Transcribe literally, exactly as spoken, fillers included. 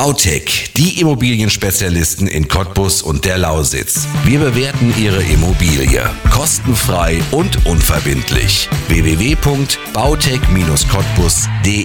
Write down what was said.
Bautec, die Immobilienspezialisten in Cottbus und der Lausitz. Wir bewerten Ihre Immobilie kostenfrei und unverbindlich. w w w punkt bautec Bindestrich cottbus punkt de